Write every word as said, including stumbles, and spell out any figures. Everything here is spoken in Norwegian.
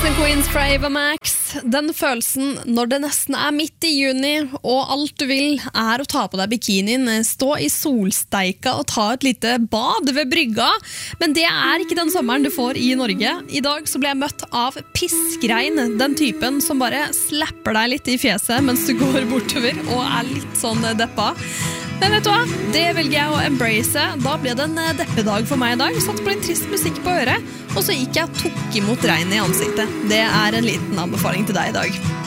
and Queens fra Ava Max. Den følelsen når det nesten er midt i juni, og alt du vil er å ta på deg bikinien, stå i solsteika og ta et lite bad ved brygga. Men det er ikke den sommeren du får i Norge. I dag så ble jeg møtt av piskregn, den typen som bare slapper deg litt i fjeset mens du går bortover og er litt sånn deppa. Men vet du hva? Det velger jeg å embrace. Da ble det en deppedag for meg i dag. Satt på litt trist musikk på øret, og så gikk jeg og tok imot regn i ansiktet. Det er en liten anbefaling til deg i dag.